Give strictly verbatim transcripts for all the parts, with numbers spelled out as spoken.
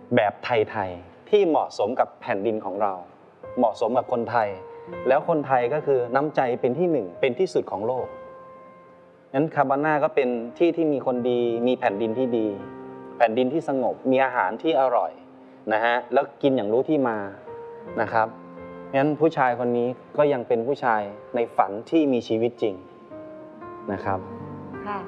แบบไทยๆที่เหมาะสมกับแผ่นดินของเราเหมาะสมกับคนไทยแล้วคนไทยก็คือน้ำใจเป็นที่หนึ่งเป็นที่สุดของโลกงั้นคาบาน่าก็เป็นที่ที่มีคนดีมีแผ่นดินที่ดีแผ่นดินที่สงบมีอาหารที่อร่อยนะฮะแล้วกินอย่างรู้ที่มานะครับงั้นผู้ชายคนนี้ก็ยังเป็นผู้ชายในฝันที่มีชีวิตจริงนะครับค่ะ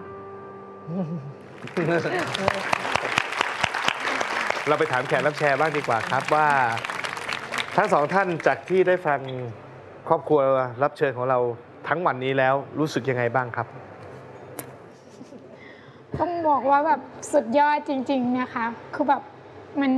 เราไปถามแขกรับเชิญบ้างดีกว่าครับว่าทั้งสองท่านจากที่ได้ฟังครอบครัวรับเชิญของเราทั้งวันนี้แล้วรู้สึกยังไงบ้างครับต้องบอกว่าแบบสุดยอดจริงๆนะคะคือแบบมัน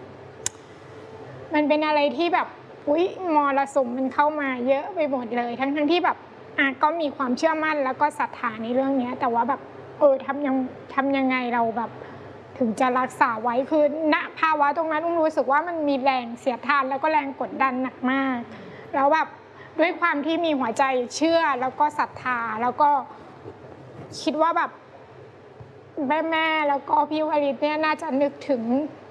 มันเป็นอะไรที่แบบอุ๊ยมรสุมมันเข้ามาเยอะไปหมดเลยทั้งทั้งที่แบบอ่ะก็มีความเชื่อมั่นแล้วก็ศรัทธาในเรื่องนี้แต่ว่าแบบเออทำยังทำยังไงเราแบบถึงจะรักษาไว้คือณภาวะตรงนั้นอุ้มรู้สึกว่ามันมีแรงเสียดทานแล้วก็แรงกดดันหนักมากแล้วแบบด้วยความที่มีหัวใจเชื่อแล้วก็ศรัทธาแล้วก็คิดว่าแบบแม่แม่แล้วก็พี่วริศเนี่ยน่าจะนึกถึง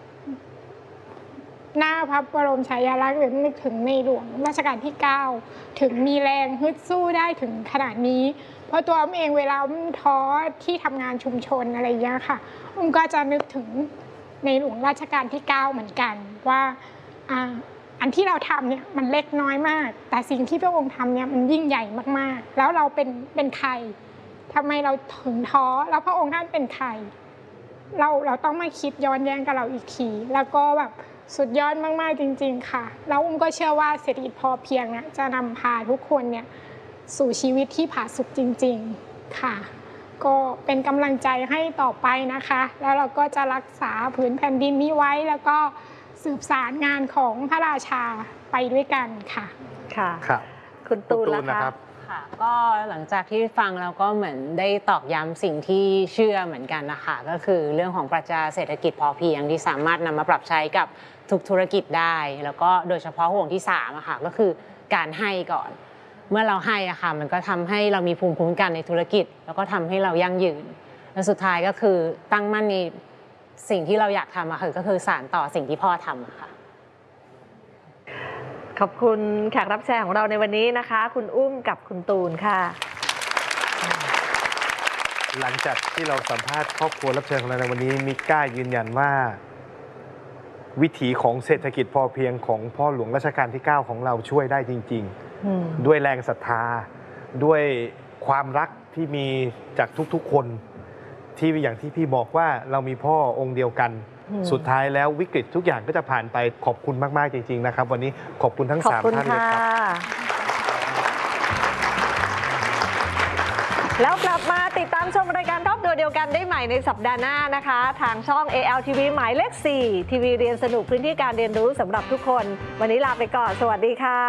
หน้าพระบรมฉายาลักษณ์หรือนึกถึงในหลวงรัชกาลที่เก้าถึงมีแรงฮึดสู้ได้ถึงขนาดนี้เพราะตัวอุ้มเองเวลาอุ้มท้อที่ทำงานชุมชนอะไรอย่างเงี้ยค่ะอุ้มก็จะนึกถึงในหลวงรัชกาลที่เก้าเหมือนกันว่าอ่าอันที่เราทำเนี่ยมันเล็กน้อยมากแต่สิ่งที่พระองค์ทำเนี่ยมันยิ่งใหญ่มากๆแล้วเราเป็นเป็นใครทำไมเราถึงท้อแล้วพระองค์ท่านเป็นใครเราเราต้องมาคิดย้อนแย้งกับเราอีกทีแล้วก็แบบสุดยอดมากๆจริงๆค่ะแล้วอุ้มก็เชื่อว่าเศรษฐกิจพอเพียงเนี่ยจะนำพาทุกคนเนี่ยสู่ชีวิตที่ผาสุกจริงๆค่ะก็เป็นกำลังใจให้ต่อไปนะคะแล้วเราก็จะรักษาผืนแผ่นดินนี้ไว้แล้วก็สืบสารงานของพระราชาไปด้วยกันค่ะค่ะคุณตูนนะคะค่ะก็หลังจากที่ฟังเราก็เหมือนได้ตอกย้ำสิ่งที่เชื่อเหมือนกันนะคะก็คือเรื่องของปรัชญาเศรษฐกิจพอเพียงที่สามารถนำมาปรับใช้กับทุกธุรกิจได้แล้วก็โดยเฉพาะห่วงที่สามอะค่ะก็คือการให้ก่อนเมื่อเราให้อะค่ะมันก็ทำให้เรามีภูมิคุ้มกันในธุรกิจแล้วก็ทำให้เรายั่งยืนและสุดท้ายก็คือตั้งมั่นในสิ่งที่เราอยากทำอะคือก็คือสานต่อสิ่งที่พ่อทำอะค่ะขอบคุณแขกรับเชิญของเราในวันนี้นะคะคุณอุ้มกับคุณตูนค่ะหลังจากที่เราสัมภาษณ์ครอบครัวรับเชิญของเราในวันนี้มิก้ายืนยันว่าวิถีของเศรษฐกิจพอเพียงของพ่อหลวงรัชกาลที่เก้าของเราช่วยได้จริงๆด้วยแรงศรัทธาด้วยความรักที่มีจากทุกๆคนที่อย่างที่พี่บอกว่าเรามีพ่อองค์เดียวกันสุดท้ายแล้ววิกฤตทุกอย่างก็จะผ่านไปขอบคุณมากๆจริงๆนะครับวันนี้ขอบคุณทั้งสามท่านเลยครับแล้วกลับมาติดตามชมรายการรอบตัวเดียวกันได้ใหม่ในสัปดาห์หน้านะคะทางช่อง เอ แอล ที วี หมายเลขสี่ทีวีเรียนสนุกพื้นที่การเรียนรู้สำหรับทุกคนวันนี้ลาไปก่อนสวัสดีค่ะ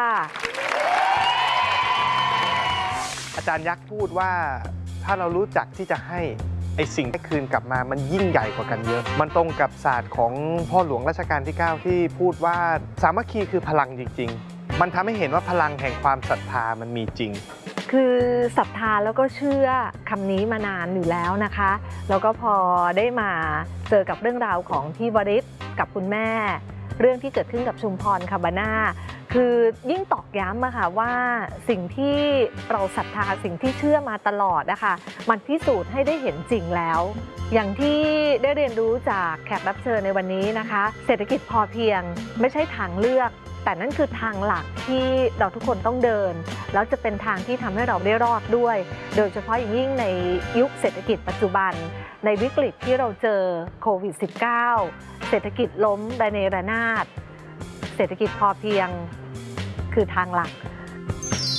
อาจารย์ยักษ์พูดว่าถ้าเรารู้จักที่จะให้ไอสิ่งที่คืนกลับมามันยิ่งใหญ่กว่ากันเยอะมันตรงกับศาสตร์ของพ่อหลวงรัชกาลที่เก้าที่พูดว่าสามัคคีคือพลังจริงๆมันทำให้เห็นว่าพลังแห่งความศรัทธามันมีจริงคือศรัทธาแล้วก็เชื่อคำนี้มานานอยู่แล้วนะคะแล้วก็พอได้มาเจอกับเรื่องราวของพี่วริศกับคุณแม่เรื่องที่เกิดขึ้นกับชุมพรคาบาน่าคือยิ่งตอกย้ำอะค่ะว่าสิ่งที่เราศรัทธาสิ่งที่เชื่อมาตลอดนะคะมันพิสูจน์ให้ได้เห็นจริงแล้วอย่างที่ได้เรียนรู้จากแขกรับเชิญในวันนี้นะคะเศรษฐกิจพอเพียงไม่ใช่ทางเลือกแต่นั่นคือทางหลักที่เราทุกคนต้องเดินแล้วจะเป็นทางที่ทำให้เราได้รอดด้วยโดยเฉพาะอย่างยิ่งในยุคเศรษฐกิจปัจจุบันในวิกฤตที่เราเจอโควิด สิบเก้า เศรษฐกิจล้มระเนระนาดเศรษฐกิจพอเพียงคือทางหลัก